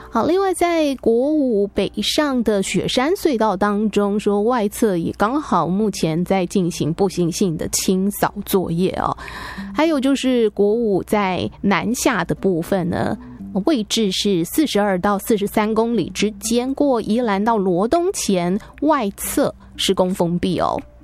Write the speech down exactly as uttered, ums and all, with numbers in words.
好，另外在国五北上的雪山隧道当中，说外侧也刚好目前在进行步行性的清扫作业哦。还有就是国五在南下的部分呢，位置是四十二到四十三公里之间，过宜兰到罗东前外侧施工封闭哦。